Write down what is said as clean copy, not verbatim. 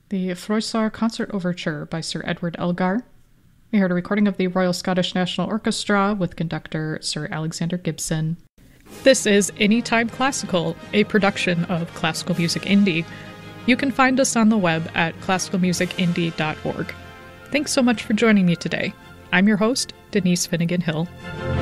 the Froissart Concert Overture by Sir Edward Elgar. We heard a recording of the Royal Scottish National Orchestra with conductor Sir Alexander Gibson. This is Anytime Classical, a production of Classical Music Indie. You can find us on the web at classicalmusicindie.org. Thanks so much for joining me today. I'm your host, Denise Finnegan Hill.